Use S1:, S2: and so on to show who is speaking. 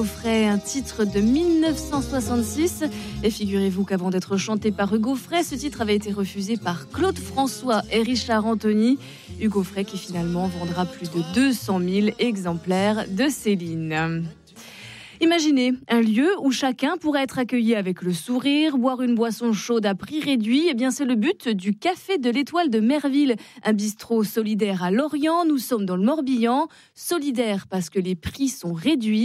S1: Frey, un titre de 1966. Et figurez-vous qu'avant d'être chanté par Hugo Frey, ce titre avait été refusé par Claude François et Richard Anthony. Hugo Frey qui finalement vendra plus de 200 000 exemplaires de Céline. Imaginez un lieu où chacun pourrait être accueilli avec le sourire, boire une boisson chaude à prix réduit. Eh bien, c'est le but du Café de l'Étoile de Merville, un bistrot solidaire à Lorient. Nous sommes dans le Morbihan. Solidaire parce que les prix sont réduits.